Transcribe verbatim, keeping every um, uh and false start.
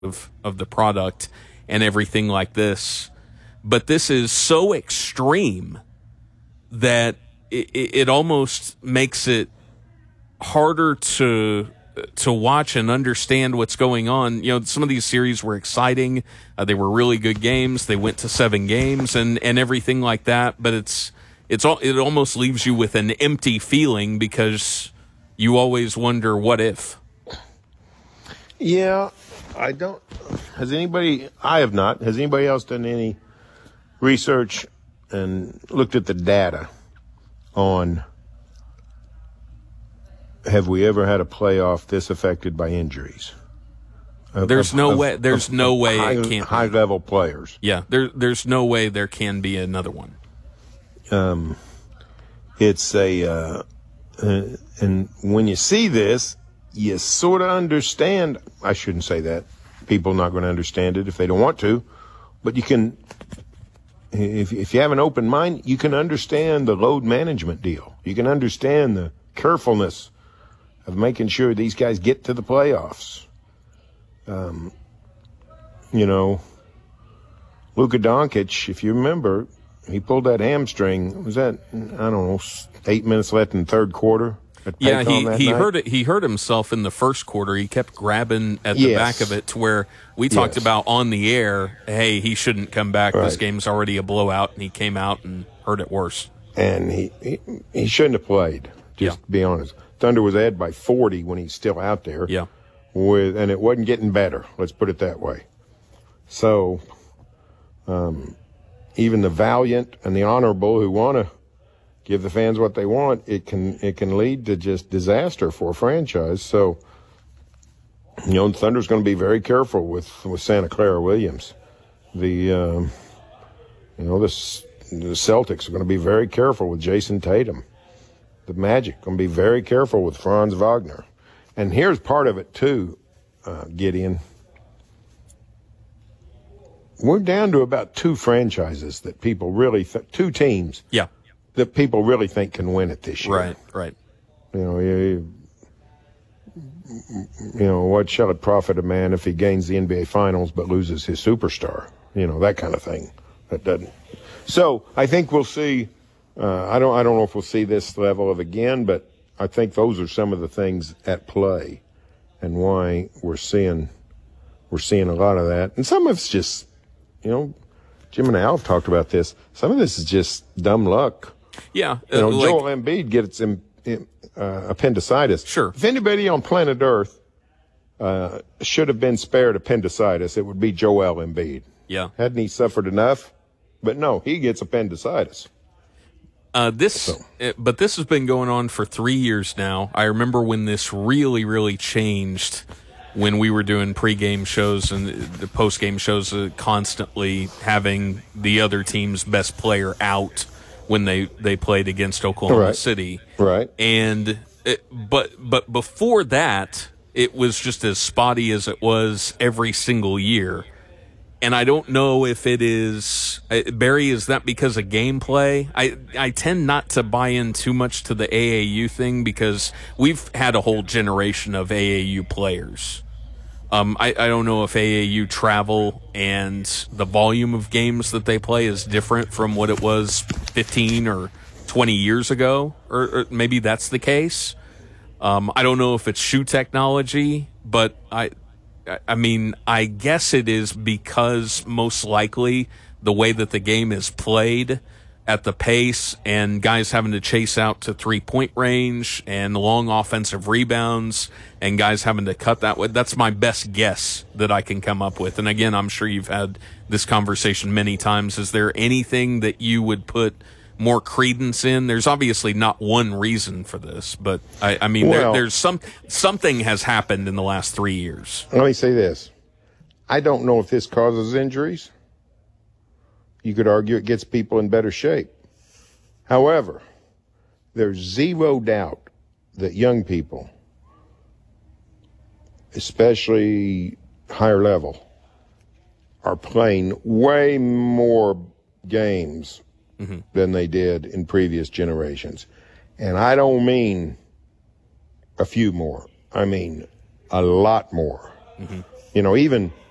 of, of the product and everything like this. But this is so extreme that it, it almost makes it harder to to watch and understand what's going on. You know, some of these series were exciting. Uh, they were really good games. They went to seven games and, and everything like that. But it's it's all it almost leaves you with an empty feeling because you always wonder what if. Yeah, I don't. Has anybody? I have not. Has anybody else done any research and looked at the data on? Have we ever had a playoff this affected by injuries? Of, there's of, no of, way. There's of, no of way high, it can't. High be. level players. Yeah, there. There's no way there can be another one. Um, it's a, uh, uh, and when you see this, you sort of understand. I shouldn't say that. People are not going to understand it if they don't want to, but you can. If if you have an open mind, you can understand the load management deal. You can understand the carefulness of making sure these guys get to the playoffs. Um, you know, Luka Doncic, if you remember, he pulled that hamstring. Was that, I don't know, eight minutes left in the third quarter? Yeah, he, he hurt it. He hurt himself in the first quarter. He kept grabbing at the yes. back of it to where we talked yes. about on the air, hey, he shouldn't come back. Right. This game's already a blowout, and he came out and hurt it worse. And he, he, he shouldn't have played, just yeah. to be honest. Thunder was ahead by forty when he's still out there. Yeah. With, and it wasn't getting better, let's put it that way. So, um, even the valiant and the honorable who want to give the fans what they want, it can it can lead to just disaster for a franchise. So, you know, Thunder's going to be very careful with, with Santa Clara Williams. The, um, you know, the, the Celtics are going to be very careful with Jason Tatum. The Magic going to be very careful with Franz Wagner. And here's part of it, too, uh, Gideon. We're down to about two franchises that people really th- – two teams. Yeah. That people really think can win it this year. Right, right. You know, you, you know, what shall it profit a man if he gains the N B A Finals but loses his superstar? You know, that kind of thing. That doesn't. So I think we'll see. Uh, I don't. I don't know if we'll see this level of again, but I think those are some of the things at play, and why we're seeing we're seeing a lot of that. And some of it's just, you know, Jim and Al talked about this. Some of this is just dumb luck. Yeah, uh, you know, like, Joel Embiid gets in, in, uh, appendicitis. Sure. If anybody on planet Earth uh, should have been spared appendicitis, it would be Joel Embiid. Yeah. Hadn't he suffered enough? But no, he gets appendicitis. Uh, this, So. uh, but this has been going on for three years now. I remember when this really, really changed. When we were doing pregame shows and the postgame shows, uh, constantly having the other team's best player out when they, they played against Oklahoma Right. City. Right. And it, but but before that, it was just as spotty as it was every single year. And I don't know if it is uh, Barry. Is that because of gameplay? I I tend not to buy in too much to the A A U thing because we've had a whole generation of A A U players. Um, I, I don't know if A A U travel and the volume of games that they play is different from what it was fifteen or twenty years ago, or, or maybe that's the case. Um, I don't know if it's shoe technology, but I. I mean, I guess it is because most likely the way that the game is played at the pace and guys having to chase out to three-point range and long offensive rebounds and guys having to cut that way. That's my best guess that I can come up with. And again, I'm sure you've had this conversation many times. Is there anything that you would put more credence in? There's obviously not one reason for this, but I, I mean, Well, there, there's some something has happened in the last three years. Let me say this. I don't know if this causes injuries. You could argue it gets people in better shape. However, there's zero doubt that young people, especially higher level, are playing way more games mm-hmm. than they did in previous generations. And I don't mean a few more. I mean a lot more. Mm-hmm. You know, even